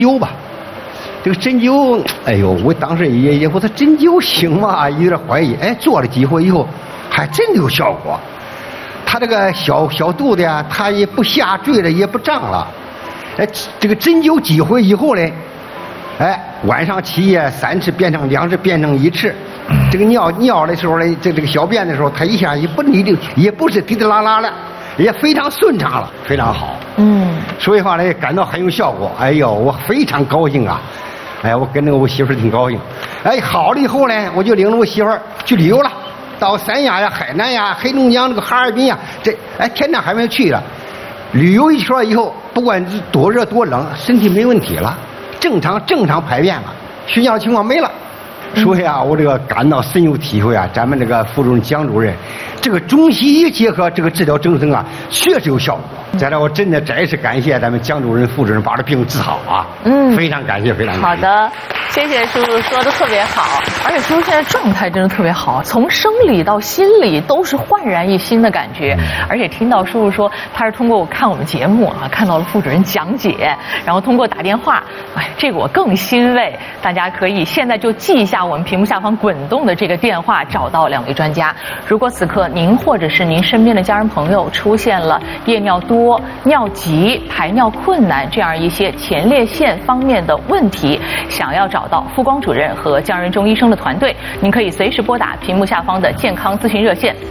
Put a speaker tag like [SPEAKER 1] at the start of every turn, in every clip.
[SPEAKER 1] 灸吧。这个针灸，哎呦，我当时也不知道针灸行吗？有点怀疑。哎，做了几回以后，还真有效果。他这个小肚子呀，他也不下坠了，也不胀了。哎，这个针灸几回以后呢，哎，晚上起夜3次变成2次，变成1次。这个尿的时候呢，这个小便的时候，他一下也不是滴滴啦啦的，也非常顺畅了，非常好。所以话呢，感到很有效果。哎呦，我非常高兴啊！哎，我跟着我媳妇儿挺高兴。哎，好了以后呢，我就领着我媳妇儿去旅游了，到三亚呀、海南呀、黑龙江这个哈尔滨呀，天南海北去了。旅游一圈以后，不管是多热多冷，身体没问题了，正常排便了，血尿情况没了。所以啊，我这个感到深有体会啊，咱们这个副主任蒋主任，这个中西医结合这个治疗增生啊，确实有效果。在这我真的再一次感谢咱们蒋主任、副主任把这病治好啊！非常感谢，非常感谢。
[SPEAKER 2] 好的，谢谢叔叔说的特别好，而且叔叔现在状态真的特别好，从生理到心理都是焕然一新的感觉。而且听到叔叔说他是通过看我们节目啊，看到了副主任讲解，然后通过打电话，哎，这个我更欣慰。大家可以现在就记一下我们屏幕下方滚动的这个电话，找到2位专家。如果此刻您或者是您身边的家人朋友出现了夜尿多、尿急、排尿困难这样一些前列腺方面的问题，想要找到傅光主任和姜仁中医生的团队，您可以随时拨打屏幕下方的健康咨询热线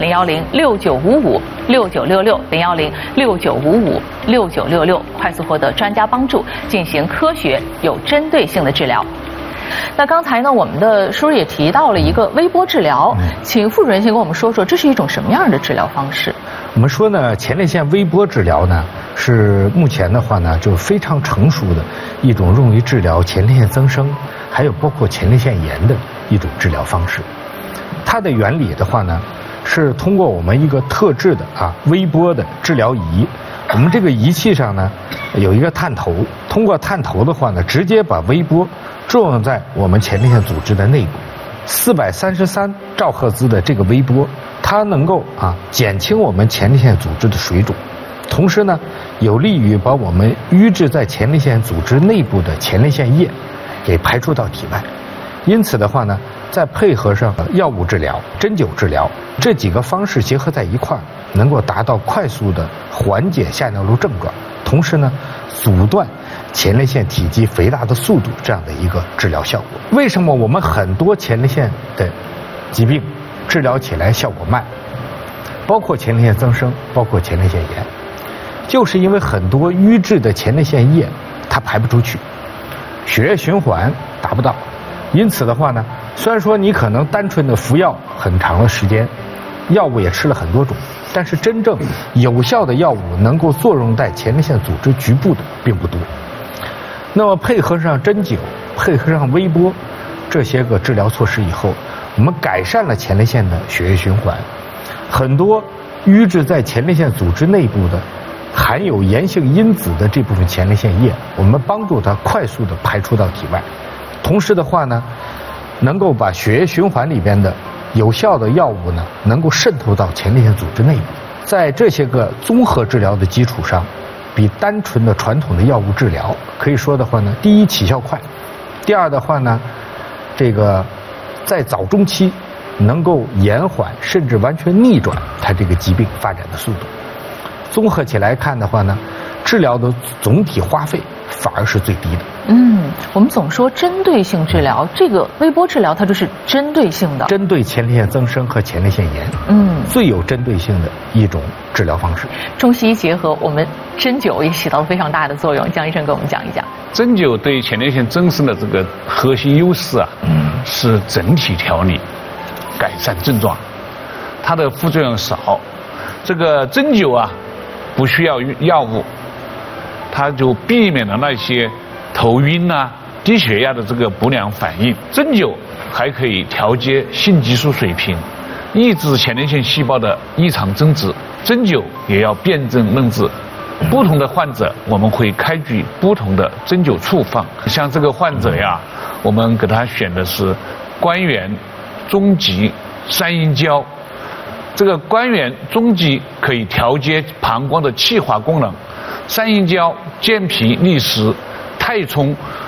[SPEAKER 2] 010-6955-6966，010-6955-6966，快速获得专家帮助，进行科学有针对性的治疗。那刚才呢，我们的叔叔也提到了一个微波治疗，请副主任先跟我们说说，这是一种什么样的治疗方式？
[SPEAKER 3] 我们说呢，前列腺微波治疗呢，是目前的话呢，就非常成熟的一种用于治疗前列腺增生，还有包括前列腺炎的一种治疗方式。它的原理的话呢，是通过我们一个特制的微波的治疗仪。我们这个仪器上呢有一个探头，通过探头的话呢，直接把微波作用在我们前列腺组织的内部。433兆赫兹的这个微波，它能够减轻我们前列腺组织的水肿，同时呢，有利于把我们淤滞在前列腺组织内部的前列腺液给排出到体外。因此的话呢，再配合上药物治疗、针灸治疗这几个方式结合在一块儿，能够达到快速的缓解下尿路症状，同时呢，阻断前列腺体积肥大的速度，这样的一个治疗效果。为什么我们很多前列腺的疾病治疗起来效果慢，包括前列腺增生，包括前列腺炎，就是因为很多淤滞的前列腺液它排不出去，血液循环达不到。因此的话呢，虽然说你可能单纯的服药很长的时间，药物也吃了很多种，但是真正有效的药物能够作用在前列腺组织局部的并不多。那么配合上针灸，配合上微波这些个治疗措施以后，我们改善了前列腺的血液循环，很多淤滞在前列腺组织内部的含有炎性因子的这部分前列腺液，我们帮助它快速的排出到体外。同时的话呢，能够把血液循环里边的有效的药物呢，能够渗透到前列腺组织内部。在这些个综合治疗的基础上，比单纯的传统的药物治疗可以说的话呢，第一起效快，第二的话呢，这个在早中期能够延缓甚至完全逆转它这个疾病发展的速度。综合起来看的话呢，治疗的总体花费反而是最低的。
[SPEAKER 2] 我们总说针对性治疗，这个微波治疗它就是针对性的，
[SPEAKER 3] 针对前列腺增生和前列腺炎，最有针对性的一种治疗方式。
[SPEAKER 2] 中西医结合，我们针灸也起到了非常大的作用。姜医生给我们讲一讲。
[SPEAKER 4] 针灸对前列腺增生的这个核心优势是整体调理、改善症状，它的副作用少。这个针灸不需要药物，它就避免了那些头晕低血压的这个不良反应。针灸还可以调节性激素水平，抑制前列腺细胞的异常增殖。针灸也要辨证论治，不同的患者我们会开具不同的针灸处方。像这个患者我们给他选的是关元、中极、三阴交。这个关元、中极可以调节膀胱的气化功能，三阴交健脾利湿，太冲